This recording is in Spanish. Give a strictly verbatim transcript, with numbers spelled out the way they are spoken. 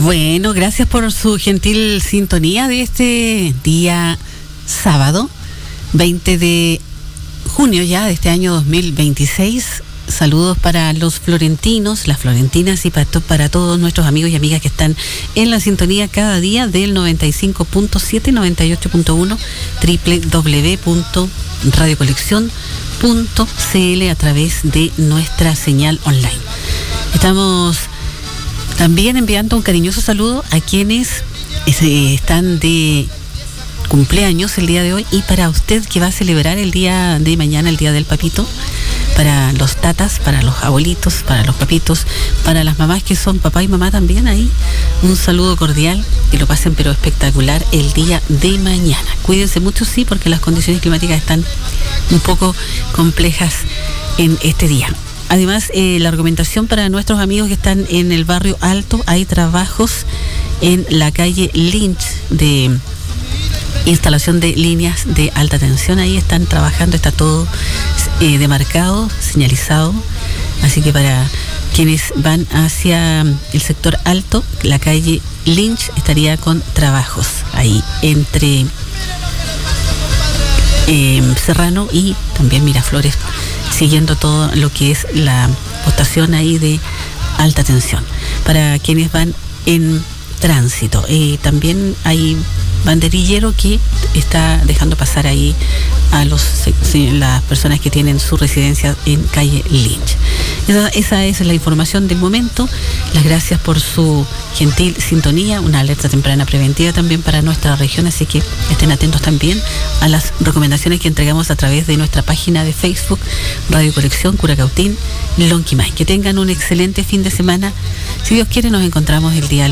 Bueno, gracias por su gentil sintonía de este día sábado, veinte de junio ya de este año dos mil veintiséis. Saludos para los florentinos, las florentinas y para, to- para todos nuestros amigos y amigas que están en la sintonía cada día del noventa y cinco punto siete, noventa y ocho punto uno, doble u doble u doble u punto radio colección punto c l a través de nuestra señal online. Estamos también enviando un cariñoso saludo a quienes eh, están de cumpleaños el día de hoy y para usted que va a celebrar el día de mañana, el día del papito, para los tatas, para los abuelitos, para los papitos, para las mamás que son papá y mamá también ahí, un saludo cordial, que lo pasen pero espectacular el día de mañana. Cuídense mucho, sí, porque las condiciones climáticas están un poco complejas en este día. Además, eh, la recomendación para nuestros amigos que están en el barrio Alto, hay trabajos en la calle Lynch de instalación de líneas de alta tensión. Ahí están trabajando, está todo eh, demarcado, señalizado, así que para quienes van hacia el sector alto, la calle Lynch estaría con trabajos ahí entre eh, Serrano y también Miraflores, siguiendo todo lo que es la postación ahí de alta tensión. Para quienes van en tránsito, eh, también hay banderillero que está dejando pasar ahí a los las personas que tienen su residencia en calle Lynch. Esa, esa es la información del momento. Las gracias por su gentil sintonía, una alerta temprana preventiva también para nuestra región, así que estén atentos también a las recomendaciones que entregamos a través de nuestra página de Facebook, Radio Colección Curacautín, Lonquimay. Que tengan un excelente fin de semana. Si Dios quiere, nos encontramos el día